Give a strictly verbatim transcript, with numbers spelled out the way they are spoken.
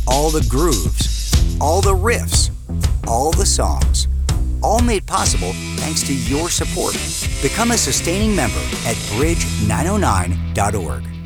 all the grooves, all the riffs, all the songs, all made possible thanks to your support. Become a sustaining member at bridge nine oh nine dot org.